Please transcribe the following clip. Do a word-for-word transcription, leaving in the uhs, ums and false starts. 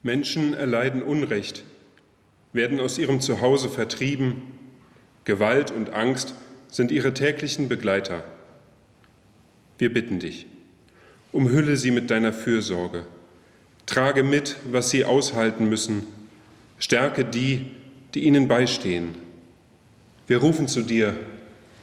Menschen erleiden Unrecht, werden aus ihrem Zuhause vertrieben. Gewalt und Angst sind ihre täglichen Begleiter. Wir bitten dich, umhülle sie mit deiner Fürsorge. Trage mit, was sie aushalten müssen. Stärke die, die ihnen beistehen. Wir rufen zu dir,